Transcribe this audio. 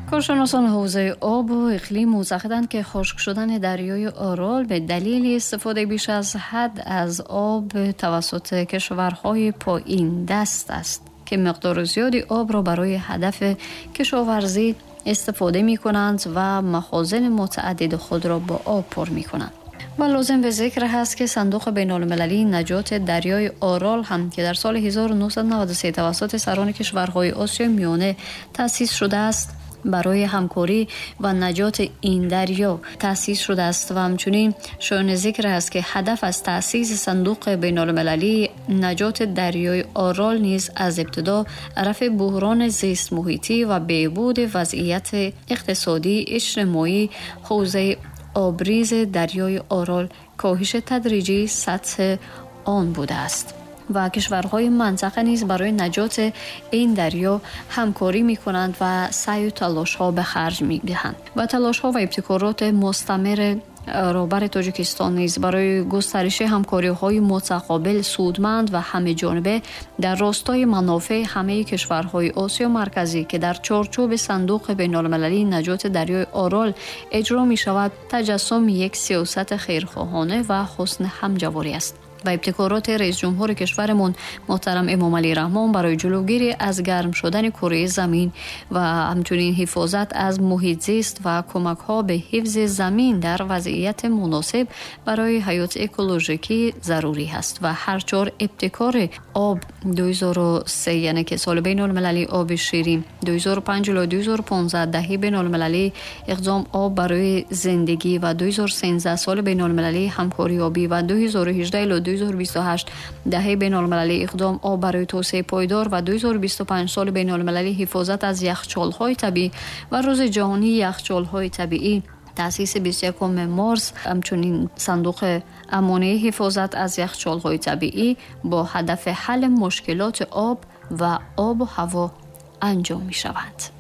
کارشناسان حوزه آب و اقلیم معتقدند که خشک شدن دریای آرال به دلیل استفاده بیش از حد از آب توسط کشورهای پایین دست است که مقدار زیادی آب را برای هدف کشاورزی استفاده می کنند و مخازن متعدد خود را با آب پر می کنند. و لازم به ذکر هست که صندوق بین‌المللی نجات دریای آرال هم که در سال 1993 توسط سران کشورهای آسیای میانه تأسیس شده است برای همکاری و نجات این دریا تأسیس شده است و همچنین شایان ذکر است که هدف از تأسیس صندوق بین‌المللی نجات دریای آرال نیز از ابتدا رفع بحران زیست محیطی و بهبود وضعیت اقتصادی اجتماعی حوزه آبریز دریای آرال کاهش تدریجی سطح آن بوده است و کشورهای منطقه نیز برای نجات این دریا همکاری می کنند و سعی و تلاش ها به خرج می دهند و تلاش ها و ابتکارات مستمر رهبر تاجیکستان نیز برای گسترش همکاری های متقابل سودمند و همه جانبه در راستای منافع همه کشورهای آسیا مرکزی که در چارچوب صندوق بین‌المللی نجات دریای آرال اجرا می شود تجسم یک سیاست خیرخواهانه و حسن همجواری است و ابتکارات رئیس جمهور کشورمون محترم امام علی رحمان برای جلوگیری از گرم شدن کره زمین و همچنین حفاظت از محیط زیست و کمک ها به حفظ زمین در وضعیت مناسب برای حیات اکولوژیکی ضروری است و هر چهار ابتکار آب 2003 یعنی که سال بین المللی آب شیرین 2005 الی 2015 دهه بین المللی اقدام آب برای زندگی و 2013 سال بین المللی همکاری آبی و 2018 الی 2028 دهه بین المللی اقدام آب برای توسعه پایدار و 2025 سال بین المللی حفاظت از یخچال‌های طبیعی و روز جهانی یخچال‌های طبیعی تأسیس 21 مارس همچنین صندوق امانی حفاظت از یخچال‌های طبیعی با هدف حل مشکلات آب و آب و هوا انجام می‌شود.